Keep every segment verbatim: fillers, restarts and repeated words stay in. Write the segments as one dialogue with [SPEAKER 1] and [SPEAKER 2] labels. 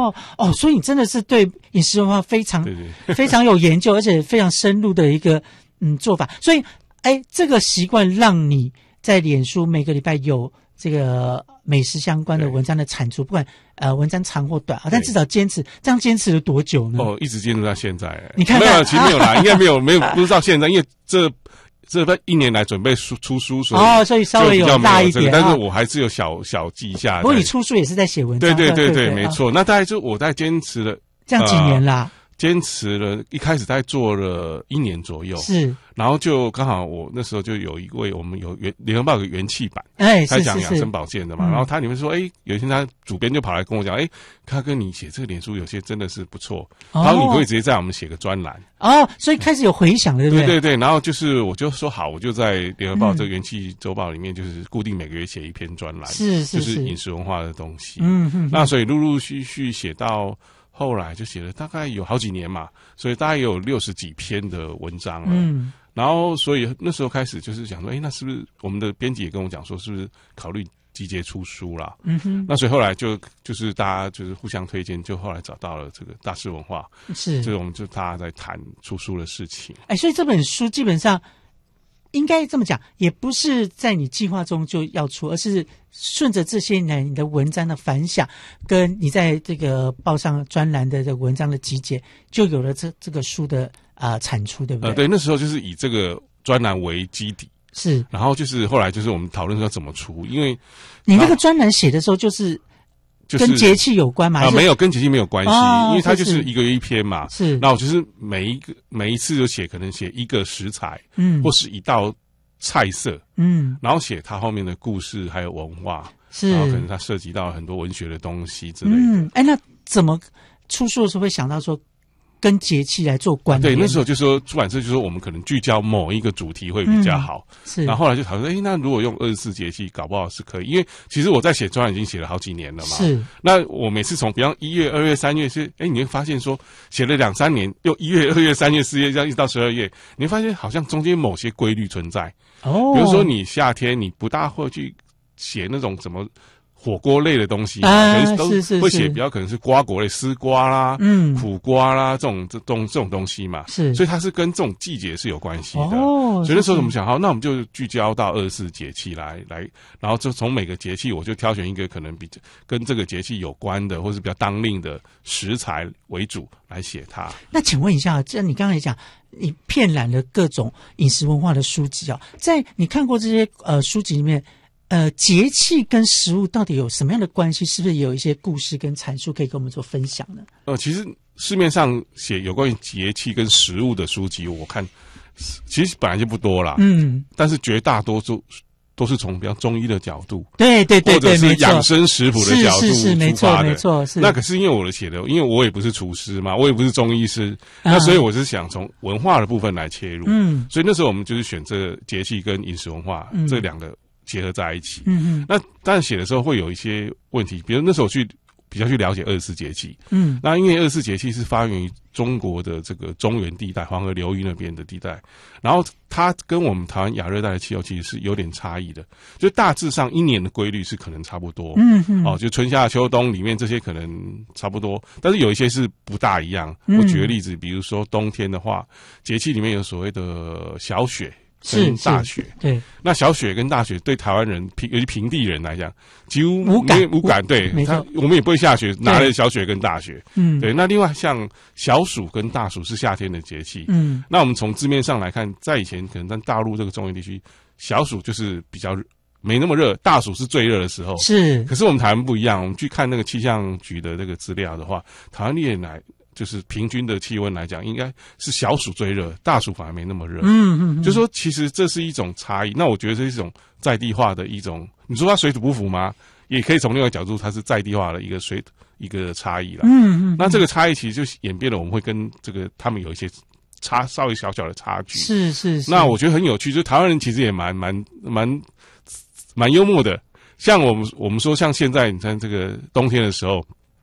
[SPEAKER 1] 哦哦，所以你真的是对饮食文化非常
[SPEAKER 2] 对对
[SPEAKER 1] 非常有研究，而且非常深入的一个嗯做法。所以，哎，这个习惯让你在脸书每个礼拜有这个美食相关的文章的产出，不管呃文章长或短啊，但至少坚持，这样坚持了多久呢？
[SPEAKER 2] 哦，一直坚持到现在。
[SPEAKER 1] 你看看，
[SPEAKER 2] 没有，其实没有啦，应该没有，没有，不是到现在，因为这。这一年来准备出出书，所以
[SPEAKER 1] 哦，所以稍微有大一点，
[SPEAKER 2] 但是我还是有小小记一下。
[SPEAKER 1] 不过你出书也是在写文章，
[SPEAKER 2] 对对对
[SPEAKER 1] 对，
[SPEAKER 2] 对，没错。那大概就我在坚持了
[SPEAKER 1] 这样几年啦，
[SPEAKER 2] 坚持了，一开始在做了一年左右，
[SPEAKER 1] 是，
[SPEAKER 2] 然后就刚好我那时候就有一位我们有元联合报有个元气版，
[SPEAKER 1] 哎，
[SPEAKER 2] 他讲养生保健的嘛，然后他里面说，哎，有一天他主编就跑来跟我讲，哎，他跟你写这个脸书有些真的是不错，然后你可以直接在我们写个专栏
[SPEAKER 1] 哦，所以开始有回响了，对不对？
[SPEAKER 2] 对对对，然后就是我就说好，我就在联合报这个元气周报里面，就是固定每个月写一篇专栏，
[SPEAKER 1] 是是
[SPEAKER 2] 就是饮食文化的东西，
[SPEAKER 1] 嗯嗯，
[SPEAKER 2] 那所以陆陆续续写到。后来就写了大概有好几年嘛，所以大概有六十几篇的文章了。嗯，然后所以那时候开始就是想说，哎，那是不是我们的编辑也跟我讲说，是不是考虑集结出书啦？嗯哼，那所以后来就就是大家就是互相推荐，就后来找到了这个大师文化，
[SPEAKER 1] 是，
[SPEAKER 2] 所以我们就大家在谈出书的事情。
[SPEAKER 1] 哎，所以这本书基本上。应该这么讲，也不是在你计划中就要出，而是顺着这些年你的文章的反响，跟你在这个报上专栏的这个文章的集结，就有了这这个书的啊、呃、产出，对不对？
[SPEAKER 2] 呃，对，那时候就是以这个专栏为基底，
[SPEAKER 1] 是，然
[SPEAKER 2] 后就是后来就是我们讨论说怎么出，因为
[SPEAKER 1] 你那个专栏写的时候就是。
[SPEAKER 2] 就是
[SPEAKER 1] 跟节气有关吗？
[SPEAKER 2] 啊，没有跟节气没有关系，
[SPEAKER 1] 哦、
[SPEAKER 2] 因为它就是一个月一篇嘛。
[SPEAKER 1] 是，
[SPEAKER 2] 那我就是每一个每一次就写，可能写一个食材，
[SPEAKER 1] 嗯，
[SPEAKER 2] 或是一道菜色，
[SPEAKER 1] 嗯，
[SPEAKER 2] 然后写它后面的故事还有文化，
[SPEAKER 1] 是，
[SPEAKER 2] 然后可能它涉及到很多文学的东西之类的。
[SPEAKER 1] 嗯，哎，那怎么出书的时候会想到说？跟节气来做关联，
[SPEAKER 2] 对，那时候就说出版社就说我们可能聚焦某一个主题会比较好，
[SPEAKER 1] 嗯、是。
[SPEAKER 2] 然后后来就讨论，哎，那如果用二十四节气，搞不好是可以，因为其实我在写专栏已经写了好几年了嘛。
[SPEAKER 1] 是。
[SPEAKER 2] 那我每次从比方一月、二月、三月是，哎，你会发现说写了两三年，又一月、二月、三月、四月这样一直到十二月，你会发现好像中间某些规律存在。
[SPEAKER 1] 哦。
[SPEAKER 2] 比如说你夏天你不大会去写那种什么。火锅类的东西，
[SPEAKER 1] 啊，
[SPEAKER 2] 可能都会写
[SPEAKER 1] 是
[SPEAKER 2] 比较可能是瓜果类，丝瓜啦，
[SPEAKER 1] 嗯，
[SPEAKER 2] 苦瓜啦，这种这种这种东西嘛，
[SPEAKER 1] 是，
[SPEAKER 2] 所以它是跟这种季节是有关系的。
[SPEAKER 1] 哦，
[SPEAKER 2] 所以那时候我们想，好，那我们就聚焦到二十四节气来来，然后就从每个节气，我就挑选一个可能比较跟这个节气有关的，或是比较当令的食材为主来写它。
[SPEAKER 1] 那请问一下，这你刚才讲。你遍览了各种饮食文化的书籍啊，在你看过这些呃书籍里面。呃，节气跟食物到底有什么样的关系？是不是有一些故事跟阐述可以跟我们做分享呢？
[SPEAKER 2] 呃，其实市面上写有关于节气跟食物的书籍，我看其实本来就不多啦。
[SPEAKER 1] 嗯，
[SPEAKER 2] 但是绝大多数都是从比方中医的角度，
[SPEAKER 1] 对对对对，
[SPEAKER 2] 或者是养生食谱的角度
[SPEAKER 1] 是是是，没错没错。是
[SPEAKER 2] 那可是因为我的写的，因为我也不是厨师嘛，我也不是中医师，啊、那所以我是想从文化的部分来切入。嗯，所以那时候我们就是选这节气跟饮食文化、嗯、这两个。结合在一起，
[SPEAKER 1] 嗯嗯，
[SPEAKER 2] 那当然写的时候会有一些问题，比如那时候去比较去了解二十四节气，
[SPEAKER 1] 嗯，
[SPEAKER 2] 那因为二十四节气是发源于中国的这个中原地带、黄河流域那边的地带，然后它跟我们台湾亚热带的气候其实是有点差异的，就大致上一年的规律是可能差不多，
[SPEAKER 1] 嗯嗯，
[SPEAKER 2] 哦，就春夏秋冬里面这些可能差不多，但是有一些是不大一样。
[SPEAKER 1] 嗯、
[SPEAKER 2] 我举个例子，比如说冬天的话，节气里面有所谓的小雪。跟大雪，
[SPEAKER 1] 对，
[SPEAKER 2] 那小雪跟大雪对台湾人平，尤其平地人来讲，几乎
[SPEAKER 1] 无感
[SPEAKER 2] 无感。对，他我们也不会下雪，拿了小雪跟大雪。
[SPEAKER 1] 嗯，
[SPEAKER 2] 对。那另外像小暑跟大暑是夏天的节气。
[SPEAKER 1] 嗯，
[SPEAKER 2] 那我们从字面上来看，在以前可能在大陆这个中原地区，小暑就是比较没那么热，大暑是最热的时候。
[SPEAKER 1] 是。
[SPEAKER 2] 可是我们台湾不一样，我们去看那个气象局的这个资料的话，台湾历年来。就是平均的气温来讲，应该是小暑最热，大暑反而没那么热。
[SPEAKER 1] 嗯嗯, 嗯，
[SPEAKER 2] 就是说其实这是一种差异。那我觉得这是一种在地化的一种，你说它水土不服吗？也可以从另外一个角度，它是在地化的一个水一个差异啦。
[SPEAKER 1] 嗯 嗯, 嗯，
[SPEAKER 2] 那这个差异其实就演变了，我们会跟这个他们有一些差稍微小小的差距。
[SPEAKER 1] 是是是。
[SPEAKER 2] 那我觉得很有趣，就是台湾人其实也蛮蛮蛮蛮幽默的。像我们我们说，像现在你看这个冬天的时候。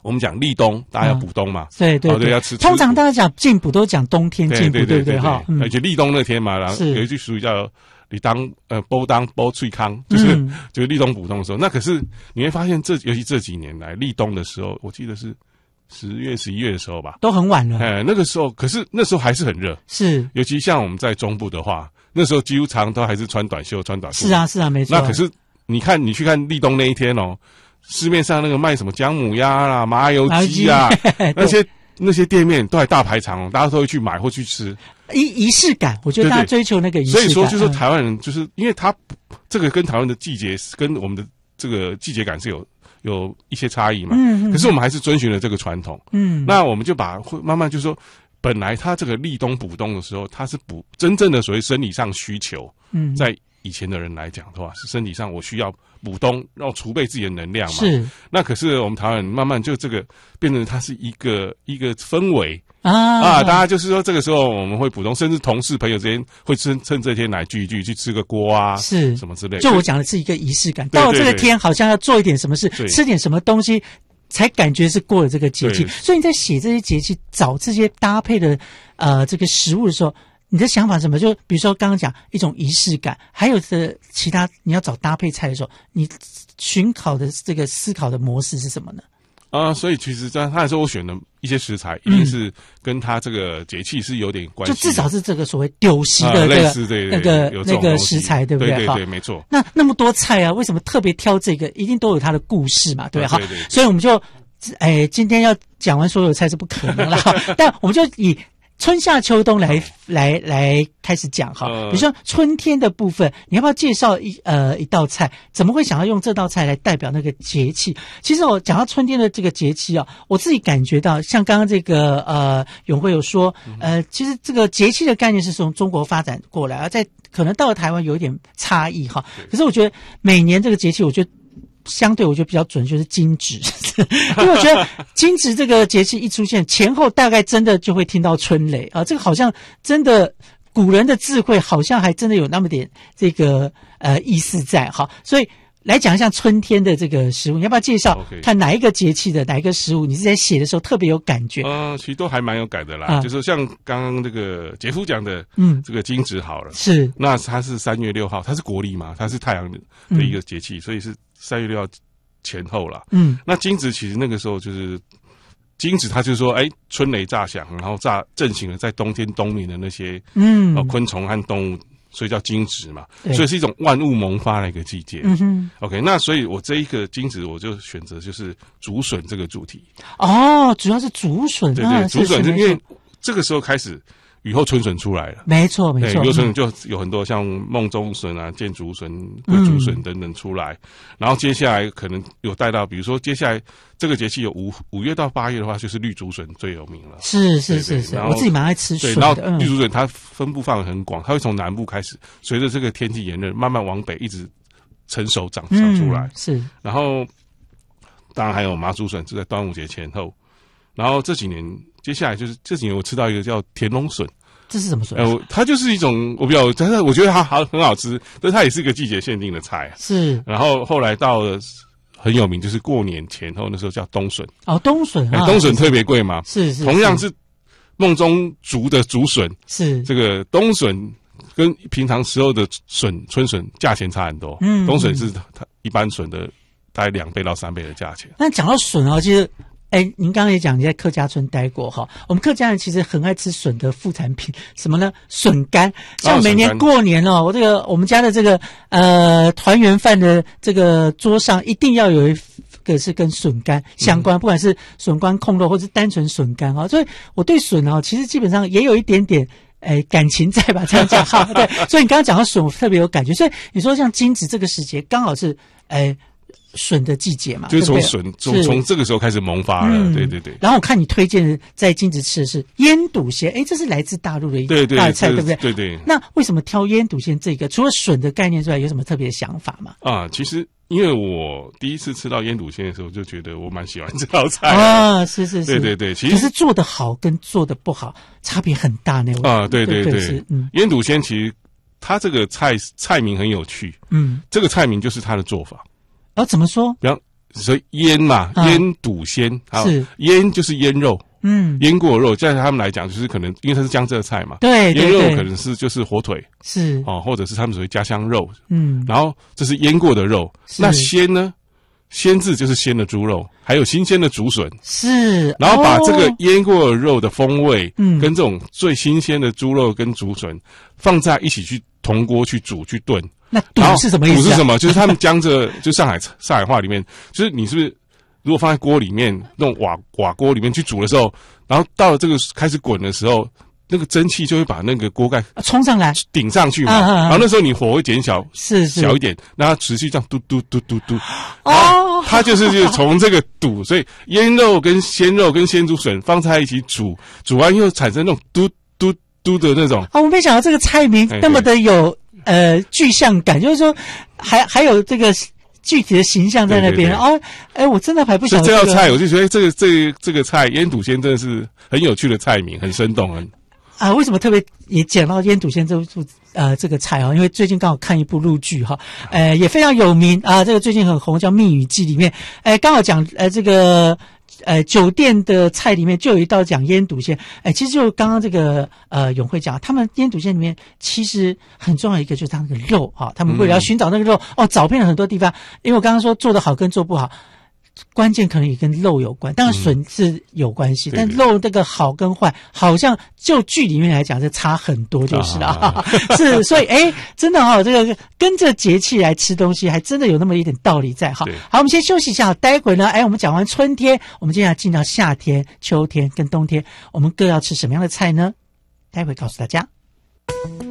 [SPEAKER 2] 我们讲立冬，大家要补冬嘛，
[SPEAKER 1] 嗯、对对 对,
[SPEAKER 2] 哦、对，要吃。
[SPEAKER 1] 通常大家讲进补都讲冬天进补，
[SPEAKER 2] 对对对
[SPEAKER 1] 对不对？哈、
[SPEAKER 2] 嗯，而且立冬那天嘛，然后有一句俗语叫“你当呃煲当煲脆康”，就是、嗯、就是立冬补冬的时候。那可是你会发现这，尤其这几年来立冬的时候，我记得是十月、十一月的时候吧，
[SPEAKER 1] 都很晚了。
[SPEAKER 2] 哎，那个时候，可是那时候还是很热，
[SPEAKER 1] 是。
[SPEAKER 2] 尤其像我们在中部的话，那时候几乎常都还是穿短袖、穿短裤。
[SPEAKER 1] 是啊，是啊，没错。
[SPEAKER 2] 那可是你看，你去看立冬那一天哦。市面上那个卖什么姜母鸭啦、麻油鸡啊，那些那些店面都还大排长龙，大家都会去买或去吃。
[SPEAKER 1] 仪仪式感，我觉得大家追求那个仪式感。
[SPEAKER 2] 所以说，就说台湾人就是、嗯、因为他这个跟台湾的季节跟我们的这个季节感是有有一些差异嘛。嗯。可是我们还是遵循了这个传统。嗯。那我们就把会慢慢就说，本来他这个立冬补冬的时候，他是补真正的所谓生理上需求。嗯。在以前的人来讲的话，是身体上我需要补冬，然后储备自己的能量嘛。是。那可是我们台湾人慢慢就这个变成它是一个一个氛围啊啊！大家就是说这个时候我们会补冬，甚至同事朋友之间会趁趁这天来聚一聚，去吃个锅啊，是什么之类的。就
[SPEAKER 1] 我讲的是一个仪式感，到了这个天好像要做一点什么事，吃点什么东西，才感觉是过了这个节气。所以你在写这些节气，找这些搭配的呃这个食物的时候。你的想法是什么？就比如说刚刚讲一种仪式感，还有的其他你要找搭配菜的时候，你寻考的这个思考的模式是什么呢？
[SPEAKER 2] 啊、呃，所以其实这样，他说我选的一些食材，一定是跟他这个节气是有点关系、嗯，就至
[SPEAKER 1] 少是这个所谓丢席的、那个呃、类似对那个那个食材，对不对？
[SPEAKER 2] 对对对，没错。
[SPEAKER 1] 那那么多菜啊，为什么特别挑这个？一定都有它的故事嘛，对不对？好，所以我们就，哎，今天要讲完所有菜是不可能了，但我们就以。春夏秋冬来来来开始讲哈，比如说春天的部分，你要不要介绍一呃一道菜？怎么会想要用这道菜来代表那个节气？其实我讲到春天的这个节气啊，我自己感觉到，像刚刚这个呃永辉有说，呃，其实这个节气的概念是从中国发展过来，而在可能到了台湾有一点差异哈。可是我觉得每年这个节气，我觉得。相对我觉得比较准就是惊蛰，因为我觉得惊蛰这个节气一出现，前后大概真的就会听到春雷啊，这个好像真的古人的智慧好像还真的有那么点这个呃意思在哈，所以来讲一下春天的这个食物，你要不要介绍
[SPEAKER 2] okay.
[SPEAKER 1] 看哪一个节气的哪一个食物你是在写的时候特别有感觉？
[SPEAKER 2] 呃，其实都还蛮有感的啦，啊、就是像刚刚这个杰夫讲的，嗯，这个惊蛰好了，是，那它是三月六号，它是国历嘛，它是太阳的一个节气，嗯、所以是。三月六号前后啦，嗯，那惊蛰其实那个时候就是惊蛰，它就是说，哎，春雷炸响，然后炸震醒了在冬天冬眠的那些嗯、呃、昆虫和动物，所以叫惊蛰嘛，所以是一种万物萌发的一个季节。嗯哼 ，OK， 那所以我这一个惊蛰我就选择就是竹笋这个主题。哦，主要是竹笋，对对，啊、竹笋是因为这个时候开始。雨后春笋出来了，
[SPEAKER 1] 没错没错。
[SPEAKER 2] 雨后春笋就有很多像梦中笋啊、箭竹笋、桂竹笋等等出来，嗯、然后接下来可能有带到，比如说接下来这个节气有五五月到八月的话，就是绿竹笋最有名了。
[SPEAKER 1] 是是是是，我自己蛮爱吃笋的。
[SPEAKER 2] 然后绿竹笋它分布范围很广，它会从南部开始，随着这个天气炎热，慢慢往北一直成熟长长出来。嗯、是，然后当然还有麻竹笋，是在端午节前后。然后这几年，接下来就是这几年我吃到一个叫田龙笋，
[SPEAKER 1] 这是什么笋？
[SPEAKER 2] 呃，它就是一种我比较，但是我觉得它好很好吃，但是它也是一个季节限定的菜。是。然后后来到了很有名，就是过年前后那时候叫冬笋。哦，冬笋啊，冬笋特别贵嘛。是是。同样是梦中竹的竹笋，是这个冬笋跟平常时候的笋春笋价钱差很多。嗯。冬笋是它一般笋的大概两倍到三倍的价钱。
[SPEAKER 1] 那讲到笋啊，其实。哎，您刚刚也讲你在客家村待过哈，我们客家人其实很爱吃笋的副产品，什么呢？笋干。像每年过年哦，我这个我们家的这个呃团圆饭的这个桌上一定要有一个是跟笋干相关，嗯、不管是笋干控肉或是单纯笋干啊，所以我对笋哦，其实基本上也有一点点。哎，感情在吧？这样讲哈，对。所以你刚刚讲到笋，我特别有感觉。所以你说像金子这个时节，刚好是哎。笋的季节嘛，
[SPEAKER 2] 就是从笋从从这个时候开始萌发了，嗯、对对对。
[SPEAKER 1] 然后我看你推荐在金子吃的是腌笃鲜，哎，这是来自大陆的一个大菜，对不对？
[SPEAKER 2] 对对。
[SPEAKER 1] 那为什么挑腌笃鲜这个？除了笋的概念之外，有什么特别的想法吗？
[SPEAKER 2] 啊，其实因为我第一次吃到腌笃鲜的时候，就觉得我蛮喜欢这道菜啊，是是是，对对对。其实可是做得好跟做得不好差别很大呢。啊，对对对，是嗯，腌笃鲜其实它这个菜菜名很有趣，嗯，这个菜名就是它的做法。
[SPEAKER 1] 哦，怎么说？
[SPEAKER 2] 比方所以腌嘛，
[SPEAKER 1] 嗯
[SPEAKER 2] 腌笃鲜，
[SPEAKER 1] 是
[SPEAKER 2] 腌就是腌肉。
[SPEAKER 1] 嗯，
[SPEAKER 2] 腌过肉，在他们来讲，就是可能因为它是江浙菜嘛，
[SPEAKER 1] 对对
[SPEAKER 2] 腌肉
[SPEAKER 1] 对，
[SPEAKER 2] 可能是就是火腿
[SPEAKER 1] 是
[SPEAKER 2] 哦，或者是他们所谓家乡肉，
[SPEAKER 1] 嗯，
[SPEAKER 2] 然后这是腌过的肉。
[SPEAKER 1] 是
[SPEAKER 2] 那鲜呢？鲜字就是鲜的猪肉，还有新鲜的竹笋，
[SPEAKER 1] 是，
[SPEAKER 2] 然后把这个
[SPEAKER 1] 哦
[SPEAKER 2] 腌过的肉的风味，
[SPEAKER 1] 嗯
[SPEAKER 2] 跟这种最新鲜的猪肉跟竹笋放在一起去同锅去煮去炖。
[SPEAKER 1] 那肚
[SPEAKER 2] 然后
[SPEAKER 1] 是什么意思、啊？
[SPEAKER 2] 肚是什么？就是他们江浙就上海上海话里面，就是你是不是如果放在锅里面那种瓦瓦锅里面去煮的时候，然后到了这个开始滚的时候，那个蒸汽就会把那个锅盖
[SPEAKER 1] 啊冲上来，
[SPEAKER 2] 顶上去嘛，
[SPEAKER 1] 啊啊啊
[SPEAKER 2] 然后那时候你火会减小，
[SPEAKER 1] 是是
[SPEAKER 2] 小一点，让它持续这样嘟嘟嘟嘟嘟，
[SPEAKER 1] 哦，
[SPEAKER 2] 它就是就是从这个肚，所以腌肉跟鲜肉跟鲜竹笋放在一起煮，煮完又产生那种嘟嘟嘟的那种。
[SPEAKER 1] 啊，我没想到这个菜名那么的有呃具象感，就是说还还有这个具体的形象在那边。
[SPEAKER 2] 对对对
[SPEAKER 1] 哦，哎，我真的还不晓得、
[SPEAKER 2] 所以这
[SPEAKER 1] 这个、
[SPEAKER 2] 道菜，我就觉得这个这个、这个菜腌笃鲜真的是很有趣的菜名，很生动，很。
[SPEAKER 1] 啊，为什么特别也讲到腌笃鲜这部呃这个菜啊？因为最近刚好看一部陆剧哈，呃也非常有名啊，这个最近很红，叫《蜜语记》里面，哎刚好讲呃这个呃酒店的菜里面就有一道讲腌笃鲜，哎其实就刚刚这个呃永慧讲，他们腌笃鲜里面其实很重要一个就是它那个肉啊，他们为了要寻找那个肉、嗯、哦，找遍了很多地方，因为我刚刚说做得好跟做不好。关键可能也跟肉有关，当然笋是有关系、嗯，但肉这个好跟坏，好像就剧里面来讲是差很多，就是了、啊，是，所以哎，真的哦，这个跟着节气来吃东西，还真的有那么一点道理在哈。好，我们先休息一下，待会呢，哎，我们讲完春天，我们接下来进到夏天、秋天跟冬天，我们各要吃什么样的菜呢？待会告诉大家。